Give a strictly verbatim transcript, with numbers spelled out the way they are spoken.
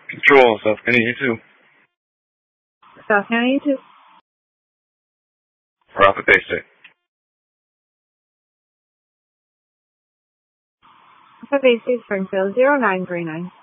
Control, South County E two. South County E two. Rapid basic. Rapid basic, Springfield, zero nine three nine.